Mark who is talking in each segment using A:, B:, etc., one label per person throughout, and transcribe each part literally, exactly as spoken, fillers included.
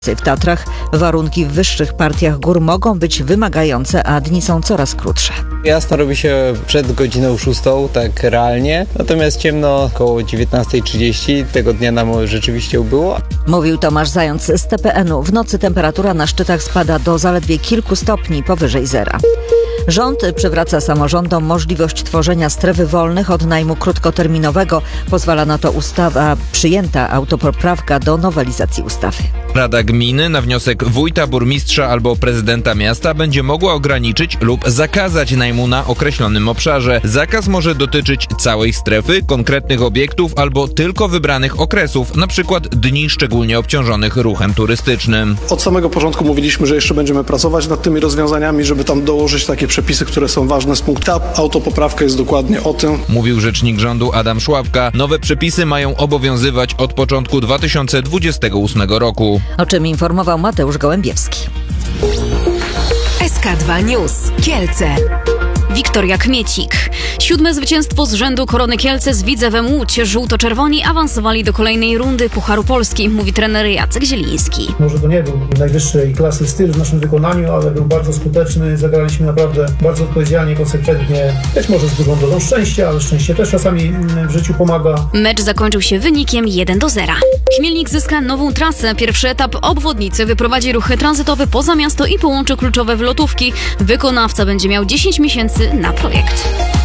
A: W Tatrach warunki w wyższych partiach gór mogą być wymagające, a dni są coraz krótsze.
B: Jasno robi się przed godziną szóstą, tak realnie, natomiast ciemno około dziewiętnasta trzydzieści, tego dnia nam rzeczywiście ubyło.
A: Mówił Tomasz Zając z T P N u. W nocy temperatura na szczytach spada do zaledwie kilku stopni powyżej zera. Rząd przywraca samorządom możliwość tworzenia stref wolnych od najmu krótkoterminowego. Pozwala na to ustawa, przyjęta autopoprawka do nowelizacji ustawy.
C: Rada gminy na wniosek wójta, burmistrza albo prezydenta miasta będzie mogła ograniczyć lub zakazać najmu na określonym obszarze. Zakaz może dotyczyć całej strefy, konkretnych obiektów albo tylko wybranych okresów, na przykład dni szczególnie obciążonych ruchem turystycznym.
D: Od samego początku mówiliśmy, że jeszcze będziemy pracować nad tymi rozwiązaniami, żeby tam dołożyć takie przepisy, które są ważne z punktu. Ta autopoprawka jest dokładnie o tym.
C: Mówił rzecznik rządu Adam Szłapka. Nowe przepisy mają obowiązywać od początku dwa tysiące dwudziestego ósmego roku.
A: O czym informował Mateusz Gołębiewski.
E: S K dwa News. Kielce. Wiktoria Kmiecik. Siódme zwycięstwo z rzędu Korony Kielce z Widzewem Łódź. Żółto-czerwoni awansowali do kolejnej rundy Pucharu Polski, mówi trener Jacek Zieliński.
F: Może to nie był najwyższej klasy styl w naszym wykonaniu, ale był bardzo skuteczny. Zagraliśmy naprawdę bardzo odpowiedzialnie, konsekwentnie. Być może z dużą dozą szczęścia, ale szczęście też czasami w życiu pomaga.
E: Mecz zakończył się wynikiem jeden do zera. Chmielnik zyska nową trasę. Pierwszy etap obwodnicy wyprowadzi ruchy tranzytowe poza miasto i połączy kluczowe wylotówki. Wykonawca będzie miał dziesięć miesięcy na projekt.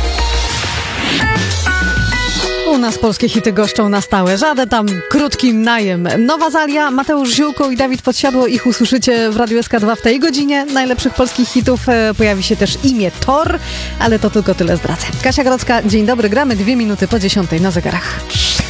G: U nas polskie hity goszczą na stałe. Żaden tam krótki najem. Nowa Zalia, Mateusz Ziółko i Dawid Podsiadło. Ich usłyszycie w Radiu S K dwa w tej godzinie. Najlepszych polskich hitów. Pojawi się też imię Thor, ale to tylko tyle zdradzę. Kasia Grodzka, dzień dobry. Gramy dwie minuty po dziesiątej na zegarach.